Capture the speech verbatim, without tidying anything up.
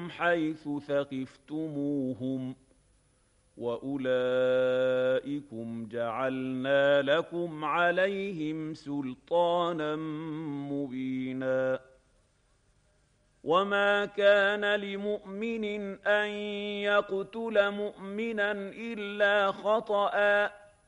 فاقتلوهم حيث ثقفتموهم وأولئكم جعلنا لكم عليهم سلطانا مبينا وما كان لمؤمن أن يقتل مؤمنا إلا خطأ